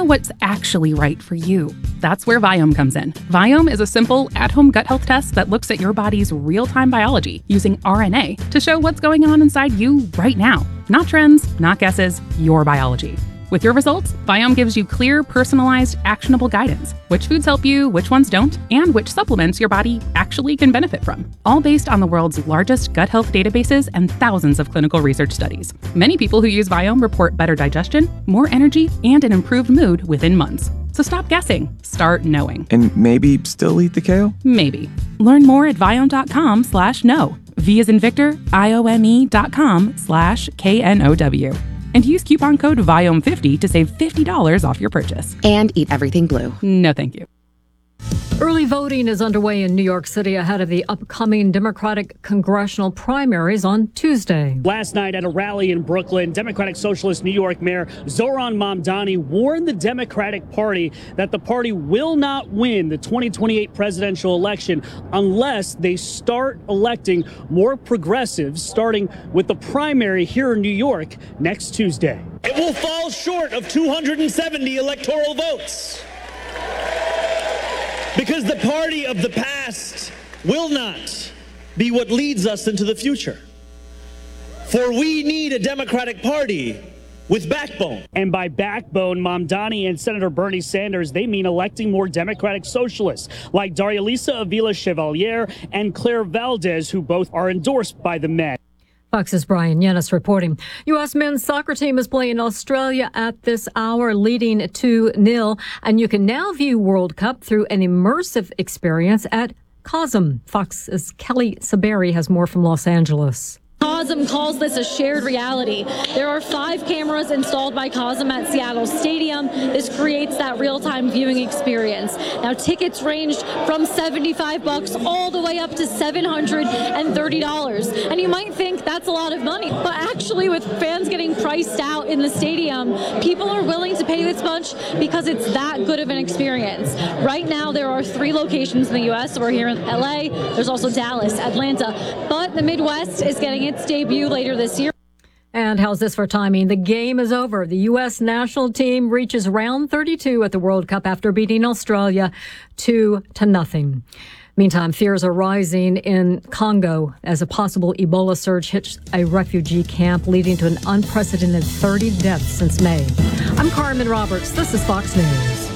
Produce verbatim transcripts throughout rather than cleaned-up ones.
know what's actually right for you. That's where Viome comes in. Viome is a simple, at-home gut health test that looks at your body's real-time biology using R N A to show what's going on inside you right now. Not trends, not guesses, your biology. With your results, Viome gives you clear, personalized, actionable guidance. Which foods help you, which ones don't, and which supplements your body actually can benefit from. All based on the world's largest gut health databases and thousands of clinical research studies. Many people who use Viome report better digestion, more energy, and an improved mood within months. So stop guessing. Start knowing. And maybe still eat the kale? Maybe. Learn more at viome.com slash know. V as in Victor, I-O-M-E dot com slash K N O W. And use coupon code Viome fifty to save fifty dollars off your purchase. And eat everything blue. No, thank you. Early voting is underway in New York City ahead of the upcoming Democratic congressional primaries on Tuesday. Last night at a rally in Brooklyn, Democratic Socialist New York Mayor Zohran Mamdani warned the Democratic Party that the party will not win the twenty twenty-eight presidential election unless they start electing more progressives, starting with the primary here in New York next Tuesday. It will fall short of two hundred seventy electoral votes. Because the party of the past will not be what leads us into the future. For we need a Democratic Party with backbone. And by backbone, Mamdani and Senator Bernie Sanders, they mean electing more Democratic socialists like Daria-Lisa Avila Chevalier and Claire Valdez, who both are endorsed by the Met. Fox's Brian Yennis reporting. U S men's soccer team is playing Australia at this hour, leading two nil. And you can now view World Cup through an immersive experience at COSM. Fox's Kelly Saberi has more from Los Angeles. COSM calls this a shared reality. There are five cameras installed by COSM at Seattle Stadium. This creates that real-time viewing experience. Now, tickets ranged from seventy-five bucks all the way up to seven hundred thirty dollars. And you might think that's a lot of money, but actually with fans getting priced out in the stadium, people are willing to pay this much because it's that good of an experience. Right now, there are three locations in the U S. So we're here in L A. There's also Dallas, Atlanta, but the Midwest is getting its debut later this year. And how's this for timing? The game is over. The U S national team reaches round thirty-two at the World Cup after beating Australia two to nothing. Meantime, fears are rising in Congo as a possible Ebola surge hits a refugee camp, leading to an unprecedented thirty deaths since May. I'm Carmen Roberts. This is Fox News.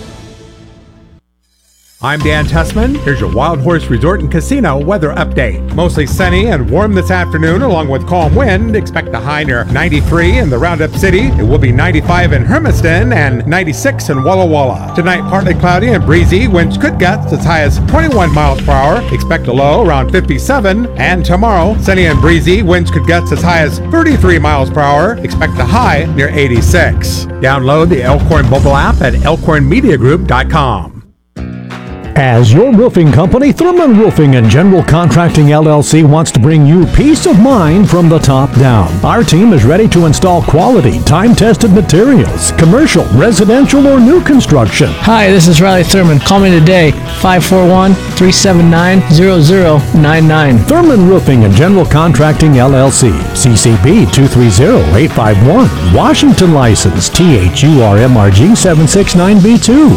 I'm Dan Tessman. Here's your Wild Horse Resort and Casino weather update. Mostly sunny and warm this afternoon, along with calm wind. Expect a high near ninety-three in the Roundup City. It will be ninety-five in Hermiston and ninety-six in Walla Walla. Tonight, partly cloudy and breezy. Winds could gust as high as twenty-one miles per hour. Expect a low around fifty-seven. And tomorrow, sunny and breezy. Winds could gust as high as thirty-three miles per hour. Expect a high near eighty-six. Download the Elkhorn mobile app at elkhorn media group dot com. As your roofing company, Thurman Roofing and General Contracting L L C wants to bring you peace of mind from the top down. Our team is ready to install quality, time-tested materials, commercial, residential, or new construction. Hi, this is Riley Thurman. Call me today, five four one, three seven nine, zero zero nine nine. Thurman Roofing and General Contracting L L C, C C B two three zero eight five one, Washington license, T H U R M R G seven six nine B two.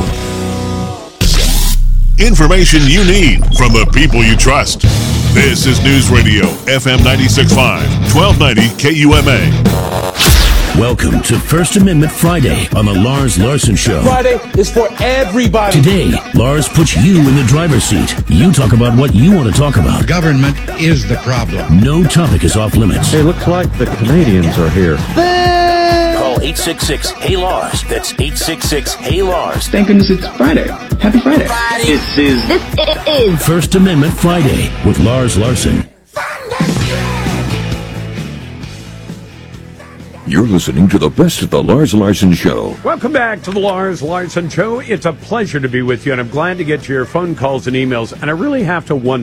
Information you need from the people you trust. This is News Radio F M ninety-six point five, twelve ninety K U M A. Welcome to First Amendment Friday on the Lars Larson Show. Friday is for everybody. Today, Lars puts you in the driver's seat. You talk about what you want to talk about. Government is the problem. No topic is off limits. It looks like the Canadians are here. Call eight six six, H E Y, Lars. That's eight six six, H E Y, Lars. Thank goodness it's Friday. Happy Friday. Friday. This is, this is First Amendment Friday with Lars Larson. You're listening to the best of the Lars Larson Show. Welcome back to the Lars Larson Show. It's a pleasure to be with you, and I'm glad to get your phone calls and emails. And I really have to wonder,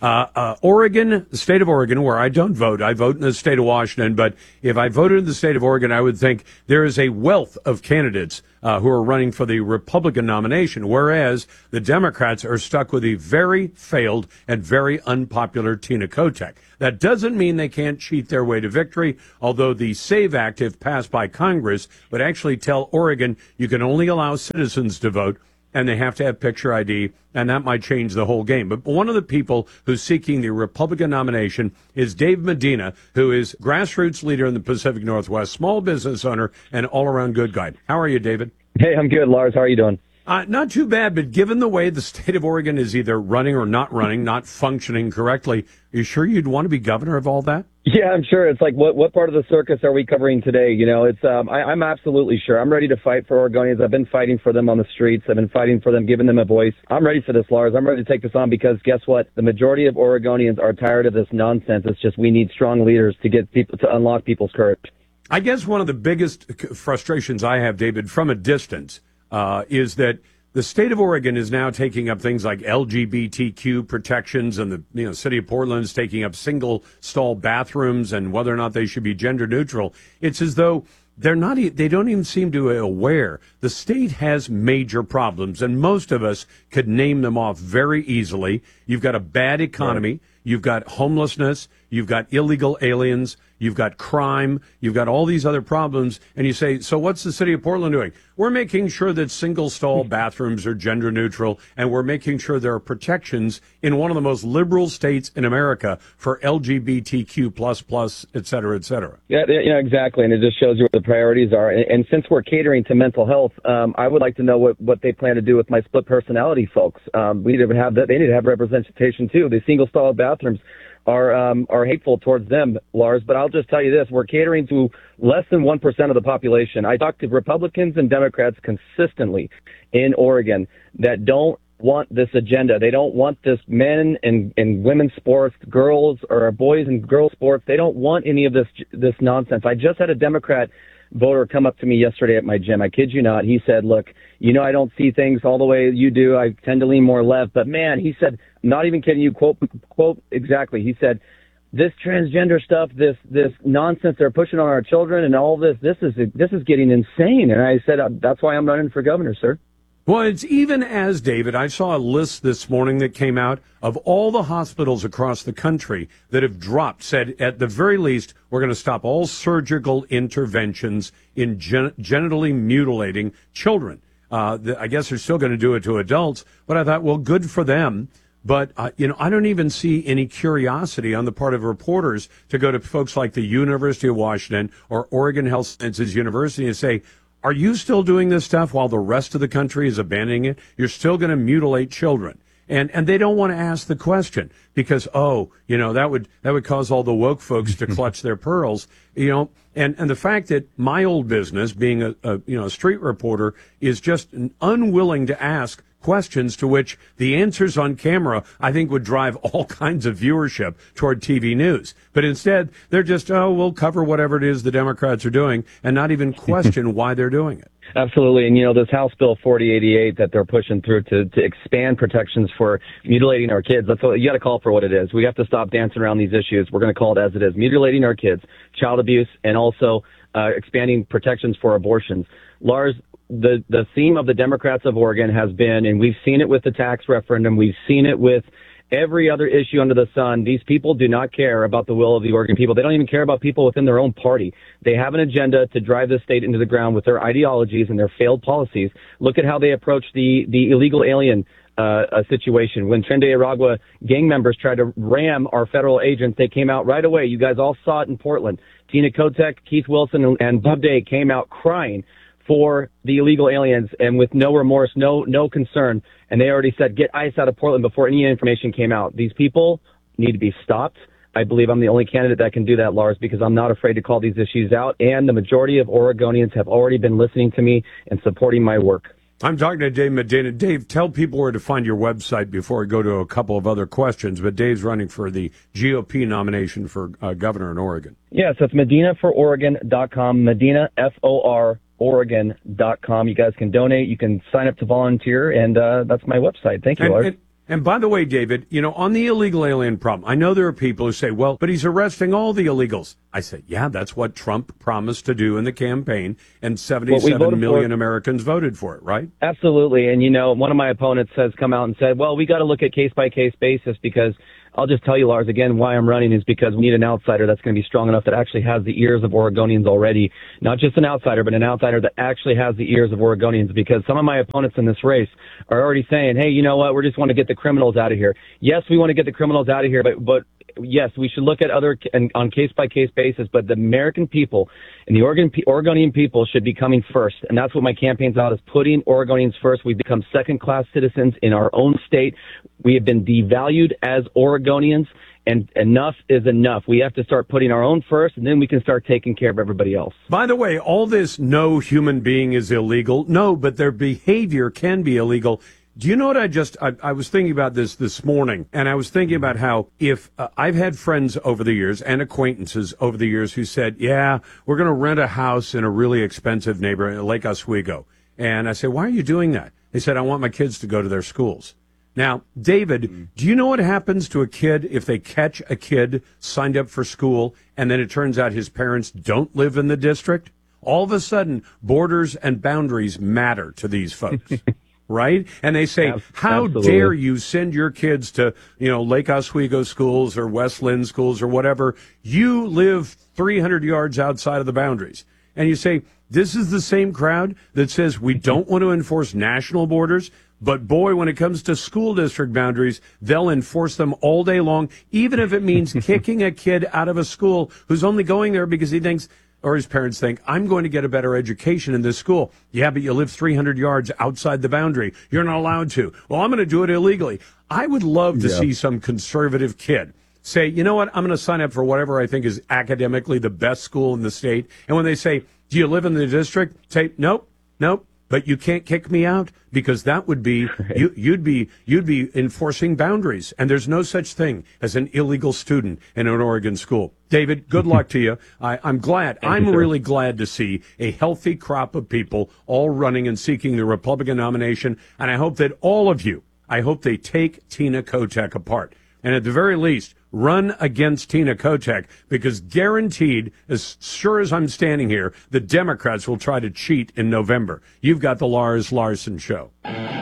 Uh, uh, Oregon, the state of Oregon, where I don't vote, I vote in the state of Washington, but if I voted in the state of Oregon, I would think there is a wealth of candidates uh, who are running for the Republican nomination, whereas the Democrats are stuck with a very failed and very unpopular Tina Kotek. That doesn't mean they can't cheat their way to victory, although the SAVE Act, if passed by Congress, would actually tell Oregon you can only allow citizens to vote, and they have to have picture I D, and that might change the whole game. But one of the people who's seeking the Republican nomination is Dave Medina, who is grassroots leader in the Pacific Northwest, small business owner, and all-around good guy. How are you, David? Hey, I'm good, Lars. How are you doing? Uh, not too bad, but given the way the state of Oregon is either running or not running, not functioning correctly, are you sure you'd want to be governor of all that? Yeah, I'm sure. It's like, what what part of the circus are we covering today? You know, it's um, I, I'm absolutely sure. I'm ready to fight for Oregonians. I've been fighting for them on the streets. I've been fighting for them, giving them a voice. I'm ready for this, Lars. I'm ready to take this on because guess what? The majority of Oregonians are tired of this nonsense. It's just we need strong leaders to get people to unlock people's courage. I guess one of the biggest frustrations I have, David, from a distance, uh, is that the state of Oregon is now taking up things like L G B T Q protections, and the you know city of Portland is taking up single stall bathrooms and whether or not they should be gender neutral. It's as though they're not. They don't even seem to be aware the state has major problems, and most of us could name them off very easily. You've got a bad economy. You've got homelessness. You've got illegal aliens. You've got crime. You've got all these other problems. And you say, so what's the city of Portland doing? We're making sure that single-stall bathrooms are gender neutral, and we're making sure there are protections in one of the most liberal states in America for L G B T Q plus plus, et cetera, et cetera. Yeah, yeah, exactly. And it just shows you what the priorities are. And, and since we're catering to mental health, um, I would like to know what, what they plan to do with my split personality folks. Um, we need to have that. They need to have representation too. The single-stall bathrooms are um, are hateful towards them, Lars. But I'll just tell you this. We're catering to less than one percent of the population. I talk to Republicans and Democrats consistently in Oregon that don't want this agenda. They don't want this men and, and women's sports, girls or boys and girls sports. They don't want any of this this nonsense. I just had a Democrat voter come up to me yesterday at my gym. I kid you not. He said, look, you know, I don't see things all the way you do. I tend to lean more left. But, man, he said, not even kidding you, quote, quote exactly. He said, this transgender stuff, this this nonsense they're pushing on our children and all this, this is this is getting insane. And I said, that's why I'm running for governor, sir. Well, it's even as, David, I saw a list this morning that came out of all the hospitals across the country that have dropped, said at the very least, we're going to stop all surgical interventions in gen- genitally mutilating children. Uh, the, I guess they're still going to do it to adults, but I thought, well, good for them. But, uh, you know, I don't even see any curiosity on the part of reporters to go to folks like the University of Washington or Oregon Health Sciences University and say, are you still doing this stuff while the rest of the country is abandoning it? You're still going to mutilate children. And and they don't want to ask the question because, oh, you know, that would that would cause all the woke folks to clutch their pearls, you know. And and the fact that my old business, being a, a you know a street reporter, is just unwilling to ask questions to which the answers on camera, I think, would drive all kinds of viewership toward T V news. But instead, they're just, oh, we'll cover whatever it is the Democrats are doing and not even question why they're doing it. Absolutely. And, you know, this House Bill forty eighty-eight that they're pushing through to, to expand protections for mutilating our kids, that's what, you got to call it for what it is. We have to stop dancing around these issues. We're going to call it as it is, mutilating our kids, child abuse, and also uh, expanding protections for abortions. Lars, the, the theme of the Democrats of Oregon has been, and we've seen it with the tax referendum, we've seen it with every other issue under the sun. These people do not care about the will of the Oregon people. They don't even care about people within their own party. They have an agenda to drive the state into the ground with their ideologies and their failed policies. Look at how they approach the, the illegal alien uh, a situation. When Tren de Aragua gang members tried to ram our federal agents, they came out right away. You guys all saw it in Portland. Tina Kotek, Keith Wilson, and Bob Day came out crying for the illegal aliens and with no remorse, no no concern. And they already said, get ICE out of Portland before any information came out. These people need to be stopped. I believe I'm the only candidate that can do that, Lars, because I'm not afraid to call these issues out. And the majority of Oregonians have already been listening to me and supporting my work. I'm talking to Dave Medina. Dave, tell people where to find your website before we go to a couple of other questions. But Dave's running for the G O P nomination for uh, governor in Oregon. Yes, it's medina for oregon dot com, Medina, F O R, Oregon dot com. You guys can donate. You can sign up to volunteer, and uh, that's my website. Thank you, and, Lars. And, And by the way, David, you know, on the illegal alien problem, I know there are people who say, well, but he's arresting all the illegals. I say, yeah, that's what Trump promised to do in the campaign, and seventy-seven million for, Americans voted for it, right? Absolutely. And, you know, one of my opponents has come out and said, well, we got to look at case-by-case basis, because I'll just tell you, Lars, again, why I'm running is because we need an outsider that's going to be strong enough that actually has the ears of Oregonians already. Not just an outsider, but an outsider that actually has the ears of Oregonians, because some of my opponents in this race are already saying, hey, you know what, we just want to get the criminals out of here. Yes, we want to get the criminals out of here, but, but yes, we should look at other and on case-by-case basis, but the American people and the Oregon, Oregonian people should be coming first. And that's what my campaign's about, is putting Oregonians first. We've become second-class citizens in our own state. We have been devalued as Oregonians, and enough is enough. We have to start putting our own first, and then we can start taking care of everybody else. By the way, all this no human being is illegal. No, but their behavior can be illegal. Do you know what I just, I, I was thinking about this this morning, and I was thinking about how if uh, I've had friends over the years and acquaintances over the years who said, yeah, we're going to rent a house in a really expensive neighborhood, Lake Oswego. And I say, why are you doing that? They said, I want my kids to go to their schools. Now, David, mm-hmm. do you know what happens to a kid if they catch a kid signed up for school and then it turns out his parents don't live in the district? All of a sudden, borders and boundaries matter to these folks. Right? And they say, how Absolutely. dare you send your kids to, you know, Lake Oswego schools or West Lynn schools or whatever? You live three hundred yards outside of the boundaries. And you say, this is the same crowd that says we don't want to enforce national borders, but boy, when it comes to school district boundaries, they'll enforce them all day long, even if it means kicking a kid out of a school who's only going there because he thinks, or his parents think, I'm going to get a better education in this school. Yeah, but you live three hundred yards outside the boundary. You're not allowed to. Well, I'm going to do it illegally. I would love to yeah. see some conservative kid say, you know what, I'm going to sign up for whatever I think is academically the best school in the state. And when they say, do you live in the district? Say, nope, nope. But you can't kick me out, because that would be you, you'd be you'd be enforcing boundaries, and there's no such thing as an illegal student in an Oregon school. David, good luck to you. I, I'm glad. Thank I'm you, really glad to see a healthy crop of people all running and seeking the Republican nomination, and I hope that all of you, I hope they take Tina Kotek apart, and at the very least, run against Tina Kotek, because guaranteed, as sure as I'm standing here, the Democrats will try to cheat in November. You've got the Lars Larson Show.